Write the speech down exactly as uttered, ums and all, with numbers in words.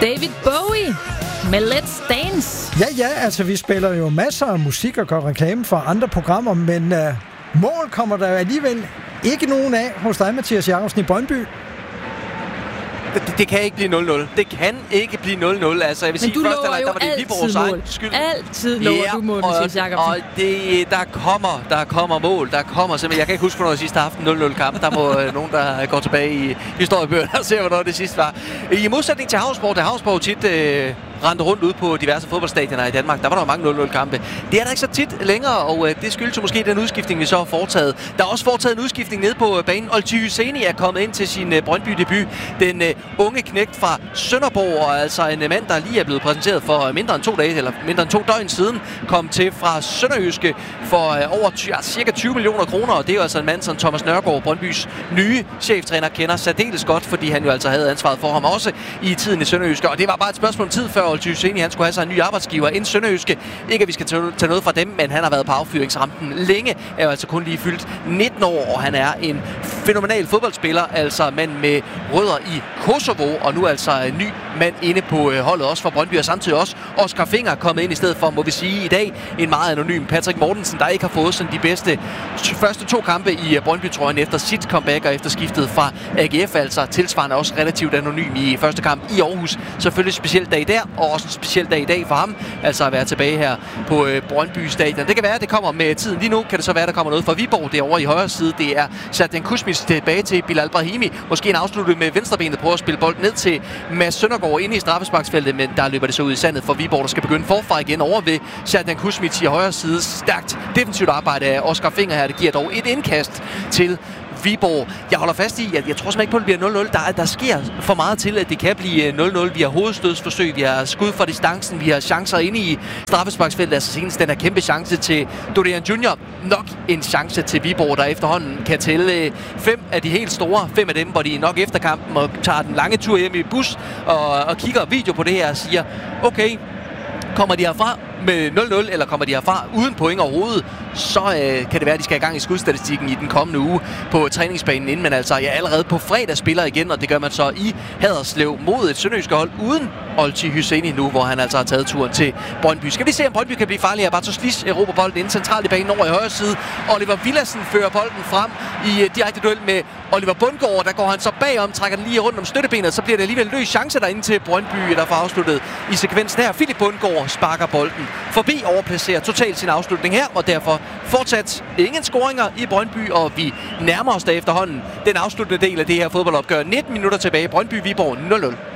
David Bowie med Let's Dance. Ja, ja, altså vi spiller jo masser af musik og gør reklame for andre programmer, men uh, mål kommer der alligevel ikke nogen af hos dig, Mathias Jacobsen i Brøndby. Det, det kan ikke blive nul nul. Det kan ikke blive nul nul. Altså, jeg vil men sige, du først lover der, jo der var det Viborgs egen skyld. Altid lover ja, du mål, og, Mathias Jacobsen. og det, der kommer, der kommer mål. Der kommer simpelthen. Jeg kan ikke huske, hvornår sidste har haft en nul nul kamp. Der må øh, nogen, der går tilbage i historiebøgerne og ser, hvornår det sidste var. I modsætning til Havsborg, der Havsborg tit øh, rendte rundt ud på diverse fodboldstadioner i Danmark. Der var der mange nul nul kampe. Det er der ikke så tit længere, og øh, det skyldes jo måske den udskiftning, vi så har foretaget. Der er også foretaget en udskiftning nede på banen. Olti Hyseni er kommet ind til sin øh, Brøndby-debut. Den øh, unge knægt fra Sønderborg, og altså en mand, der lige er blevet præsenteret for mindre end to dage, eller mindre end to døgn siden, kom til fra Sønderjyske for øh, over ty- ja, cirka tyve millioner kroner, og det er jo altså en mand, som Thomas Nørgaard, Brøndbys nye cheftræner, kender særdeles godt, fordi han jo altså havde ansvaret for ham også i tiden i Sønderjyske, og det var bare et spørgsmål om tid før Olti Hyseni, han skulle have sig en ny arbejdsgiver inden Sønderjyske. Ikke at vi skal tage noget fra dem, men han har været på affyringsrampen længe, er jo altså kun lige fyldt nitten år, og han er en fænomenal fodboldspiller, altså mand med rødder i Kosovo, og nu altså en ny mand inde på holdet også for Brøndby, og samtidig også Oscar Finger kommet ind i stedet for, må vi sige, i dag en meget anonym Patrick Mortensen, der ikke har fået sådan de bedste første to kampe i Brøndby-trøjen efter sit comeback og efter skiftet fra A G F, altså tilsvarende også relativt anonym i første kamp i Aarhus. Selvfølgelig speciel dag der, og også en speciel dag i dag for ham, altså at være tilbage her på Brøndby Stadion. Det kan være, at det kommer med tiden. Lige nu kan det så være, at der kommer noget fra Viborg derovre i højre side. Det er Serdan Kuzmic tilbage til Bilal Brahimi. Måske en afslutning med venstrebenet, prøver at spille bold ned til Mads Søndergaard inde i straffesparksfeltet, men der løber det så ud i sandet for Viborg, der skal begynde forfra igen over ved Serdan Kuzmic i højre side. Stærkt defensivt arbejde af Oscar Finger her. Det giver dog et indkast til Viborg. Jeg holder fast i, at jeg tror simpelthen ikke på, at det bliver nul nul. Der, der sker for meget til, at det kan blive nul nul. Vi har hovedstødsforsøg, vi har skud fra distancen, vi har chancer inde i straffesparksfeltet. Altså senest den her kæmpe chance til Dorian Junior. Nok en chance til Viborg, der efterhånden kan tælle fem af de helt store. Fem af dem, hvor de nok efter kampen og tager den lange tur hjem i bus og, og kigger video på det her og siger, okay, kommer de herfra med nul nul, eller kommer de herfra uden point overhovedet, så øh, kan det være, at de skal i gang i skudstatistikken i den kommende uge på træningsbanen inden. Men altså, jeg er allerede på fredag spiller igen, og det gør man så i Haderslev mod et sønderjyske hold uden Olti Hyseni nu, hvor han altså har taget turen til Brøndby. Skal vi se, om Brøndby kan blive farlig her. Bartosz Slis erobrer bolden inden centralt i banen over i højre side. Oliver Villadsen fører bolden frem i uh, direkte duel med Oliver Bundgaard. Der går han så bagom, trækker den lige rundt om støttebenet, så bliver det alligevel løs chance derinde til Brøndby, der får afsluttet i sekvensen her. Philip Bundgaard sparker bolden forbi, overplacerer totalt sin afslutning her, og derfor fortsat ingen scoringer i Brøndby, og vi nærmer os da efterhånden den afsluttende del af det her fodboldopgør. nitten minutter tilbage. Brøndby Viborg nul nul.